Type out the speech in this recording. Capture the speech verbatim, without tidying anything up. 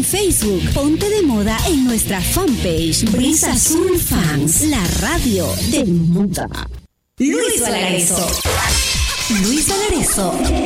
Facebook. Ponte de moda en nuestra fanpage. Brisa Azul Fans, la radio del mundo. Luis Valareso. Luis Valareso